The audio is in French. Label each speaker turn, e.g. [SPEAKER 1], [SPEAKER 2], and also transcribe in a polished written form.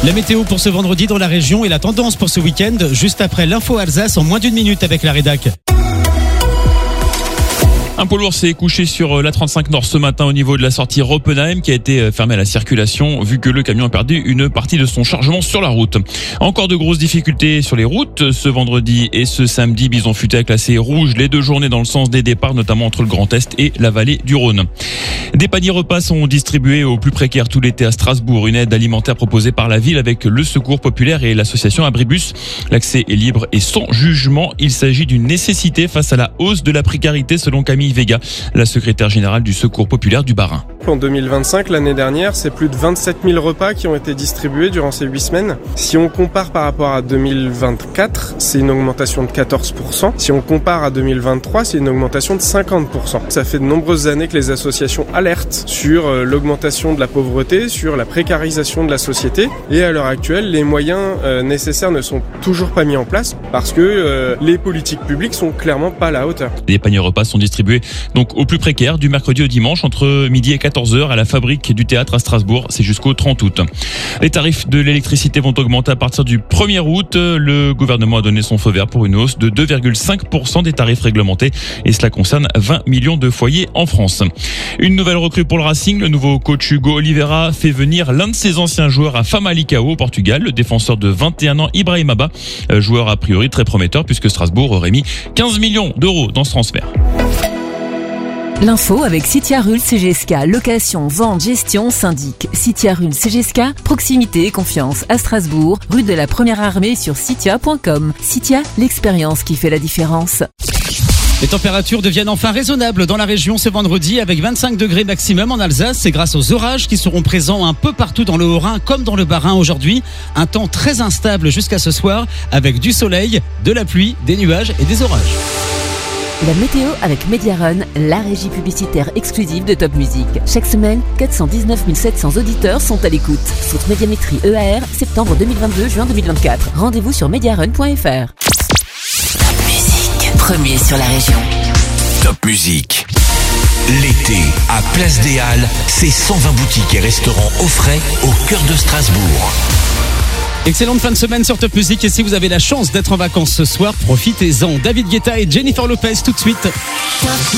[SPEAKER 1] La météo pour ce vendredi dans la région et la tendance pour ce week-end, juste après l'info Alsace en moins d'une minute avec la rédac.
[SPEAKER 2] Un poids lourd s'est couché sur la 35 Nord ce matin au niveau de la sortie Roppenheim qui a été fermée à la circulation vu que le camion a perdu une partie de son chargement sur la route. Encore de grosses difficultés sur les routes. Ce vendredi et ce samedi, Bison Futé a classé rouge les 2 journées dans le sens des départs, notamment entre le Grand Est et la vallée du Rhône. Des paniers repas sont distribués aux plus précaires tout l'été à Strasbourg. Une aide alimentaire proposée par la ville avec le Secours Populaire et l'association Abribus. L'accès est libre et sans jugement. Il s'agit d'une nécessité face à la hausse de la précarité selon Camille Vega, la secrétaire générale du Secours Populaire du Bas-Rhin.
[SPEAKER 3] En 2025, l'année dernière, c'est plus de 27 000 repas qui ont été distribués durant ces 8 semaines. Si on compare par rapport à 2024, c'est une augmentation de 14%. Si on compare à 2023, c'est une augmentation de 50%. Ça fait de nombreuses années que les associations alertent sur l'augmentation de la pauvreté, sur la précarisation de la société. Et à l'heure actuelle, les moyens nécessaires ne sont toujours pas mis en place parce que les politiques publiques sont clairement pas à la hauteur.
[SPEAKER 2] Les paniers repas sont distribués donc aux plus précaires du mercredi au dimanche entre midi et 14h à la fabrique du théâtre à Strasbourg. C'est jusqu'au 30 août. Les tarifs de l'électricité vont augmenter à partir du 1er août. Le gouvernement a donné son feu vert pour une hausse de 2,5% des tarifs réglementés et cela concerne 20 millions de foyers en France. Une nouvelle recrue pour le Racing. Le nouveau coach Hugo Oliveira fait venir l'un de ses anciens joueurs à Famalicão au Portugal, le défenseur de 21 ans Ibrahim Abba, joueur a priori très prometteur puisque Strasbourg aurait mis 15 millions d'euros dans ce transfert.
[SPEAKER 4] L'info avec Citia Rul CGSK, location, vente, gestion, syndic. Citia Rul CGSK, proximité et confiance à Strasbourg, rue de la Première Armée sur citia.com. Citia, l'expérience qui fait la différence.
[SPEAKER 1] Les températures deviennent enfin raisonnables dans la région ce vendredi avec 25 degrés maximum en Alsace. C'est grâce aux orages qui seront présents un peu partout dans le Haut-Rhin comme dans le Bas-Rhin aujourd'hui. Un temps très instable jusqu'à ce soir avec du soleil, de la pluie, des nuages et des orages.
[SPEAKER 4] La météo avec Mediarun, la régie publicitaire exclusive de Top Music. Chaque semaine, 419 700 auditeurs sont à l'écoute. Source Médiamétrie EAR, septembre 2022, juin 2024. Rendez-vous sur mediarun.fr.
[SPEAKER 5] Top Music, premier sur la région.
[SPEAKER 6] Top Music. L'été, à Place des Halles, c'est 120 boutiques et restaurants au frais au cœur de Strasbourg.
[SPEAKER 1] Excellente fin de semaine sur Top Music et si vous avez la chance d'être en vacances ce soir, profitez-en. David Guetta et Jennifer Lopez tout de suite.